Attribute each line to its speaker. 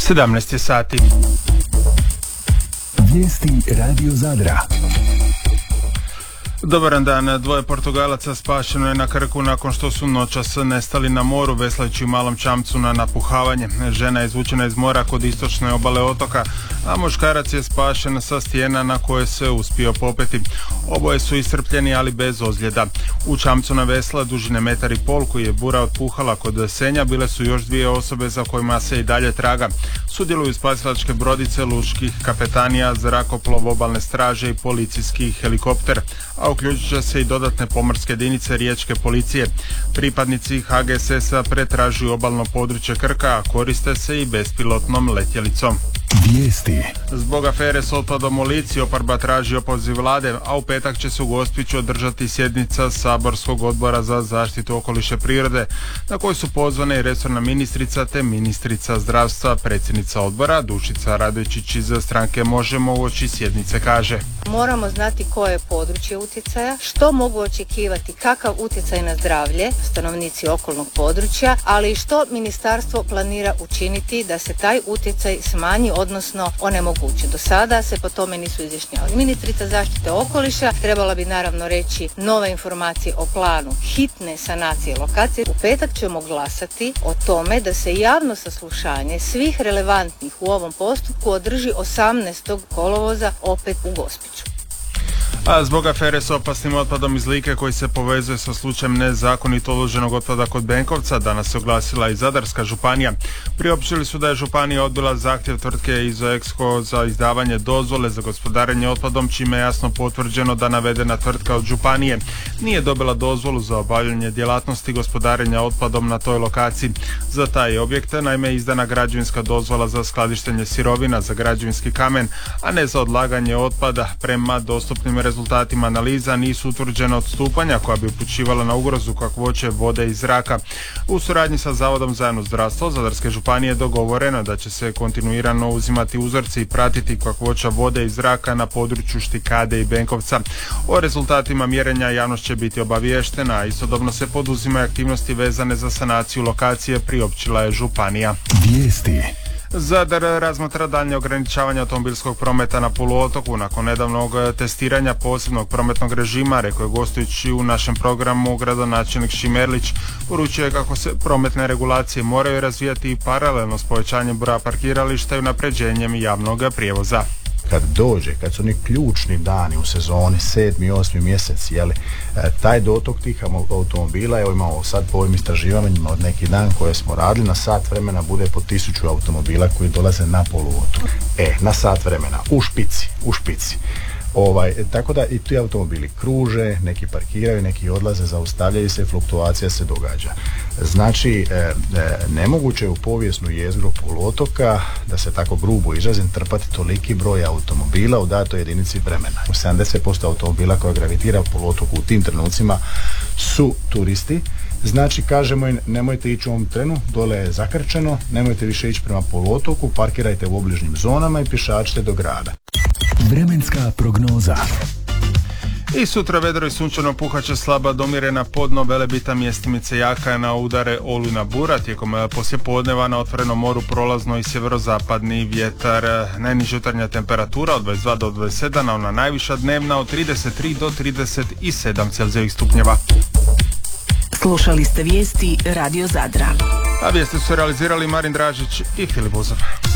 Speaker 1: 17 je sati.
Speaker 2: Vijesti Radio Zadra.
Speaker 1: Dobar dan, dvoje Portugalaca spašeno je na Krku nakon što su noćas nestali na moru veslajući u malom čamcu na napuhavanje. Žena je izvučena iz mora kod istočne obale otoka, a muškarac je spašen sa stijena na koje se uspio popeti. Oboje su iscrpljeni, ali bez ozljeda. U čamcu na vesla dužine 1,5 m koji je bura otpuhala kod Senja bile su još dvije osobe za kojima se i dalje traga. Sudjeluju spasilačke brodice lučkih kapetanija, zrakoplov obalne straže i policijski helikopter, a uključit će se i dodatne pomorske jedinice riječke policije. Pripadnici HGSS-a pretražuju obalno područje Krka, a koriste se i bespilotnom letjelicom.
Speaker 2: Vijesti.
Speaker 1: Zbog afere s otpadom u Lici oporba traži opoziv vlade, a u petak će se u Gospiću održati sjednica saborskog odbora za zaštitu okoliša i prirode, na kojoj su pozvane i resorna ministrica te ministrica zdravstva. Predsjednica odbora Dušica Radojčić iz stranke Možemo uoči sjednice kaže:
Speaker 3: moramo znati koje je područje utjecaja, što mogu očekivati, kakav utjecaj na zdravlje stanovnici okolnog područja, ali i što ministarstvo planira učiniti da se taj utjecaj smanji, odnosno onemogući. Do sada se po tome nisu izjašnjavali. Ministrica zaštite okoliša trebala bi naravno reći nove informacije o planu hitne sanacije lokacije. U petak ćemo glasati o tome da se javno saslušanje svih relevantnih u ovom postupku održi 18. kolovoza opet u Gospiću.
Speaker 1: A zbog afere s opasnim otpadom iz Like koji se povezuje sa slučajem nezakonito uloženog otpada kod Benkovca, danas se oglasila i Zadarska županija. Priopćili su da je županija odbila zahtjev tvrtke Izoexko za izdavanje dozvole za gospodarenje otpadom, čime je jasno potvrđeno da navedena tvrtka od županije nije dobila dozvolu za obavljanje djelatnosti gospodarenja otpadom na toj lokaciji. Za taj objekt naime je izdana građevinska dozvola za skladištenje sirovina za građevinski kamen, a ne za odlaganje otpada. Prema dostupnim rezultatima analiza nisu utvrđena odstupanja koja bi upućivala na ugrozu kakvoće vode i zraka. U suradnji sa Zavodom za javno zdravstvo Zadarske županije dogovoreno da će se kontinuirano uzimati uzorci i pratiti kakvoća vode i zraka na području Štikade i Benkovca. O rezultatima mjerenja javnost će biti obaviještena, a istodobno se poduzimaju aktivnosti vezane za sanaciju lokacije, priopćila je županija.
Speaker 2: Vijesti.
Speaker 1: Zadar razmatra daljnje ograničavanje automobilskog prometa na poluotoku nakon nedavnog testiranja posebnog prometnog režima, rekao je gostujući u našem programu gradonačelnik Šimerlić. Poručio je kako se prometne regulacije moraju razvijati i paralelno s povećanjem broja parkirališta i unapređenjem javnog prijevoza.
Speaker 4: Kad su oni ključni dani u sezoni, 7. i 8. mjesec, taj dotok tih automobila, evo imamo sad po ovim istraživanjima od neki dan koje smo radili, na sat vremena bude po 1000 automobila koji dolaze na poluotok. Na sat vremena, u špici. Tako da i ti automobili kruže, neki parkiraju, neki odlaze, zaustavljaju se, fluktuacija se događa. Znači, nemoguće je u povijesnu jezgru poluotoka, da se tako grubo izrazim, trpati toliki broj automobila u datoj jedinici vremena. 70% automobila koja gravitira u poluotoku u tim trenucima su turisti. Znači, kažemo im, nemojte ići u ovom trenu, dole je zakrčeno, nemojte više ići prema poluotoku, parkirajte u obližnjim zonama i pješačite do grada.
Speaker 2: Vremenska prognoza.
Speaker 1: I sutra vedro i sunčano, puhaće slaba do umjerena podno, Velebita mjestimice jaka na udare olujna bura. Tijekom poslijepodneva na otvorenom moru prolazno i sjeverozapadni vjetar. Najniža jutarnja temperatura od 22 do 27, a ona najviša dnevna od 33 do 37 celzijevih stupnjeva.
Speaker 5: Slušali ste vijesti Radio Zadra.
Speaker 1: A vijesti su realizirali Marin Dražić i Filip Buzov.